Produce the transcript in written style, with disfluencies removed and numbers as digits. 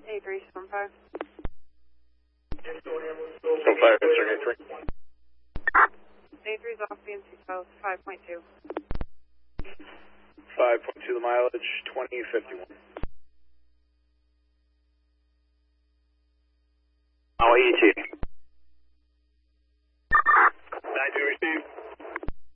A375. 5, answering A3. A3 is off BNC South, 5.2. 5.2 the mileage, 2051.